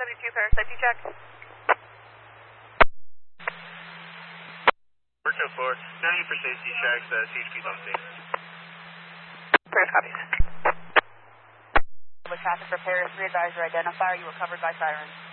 72, Paris safety check. Virtual 4, no need for safety checks, CHP's on scene. Paris copies. With traffic for Paris, re-advisor identifier, you were covered by sirens.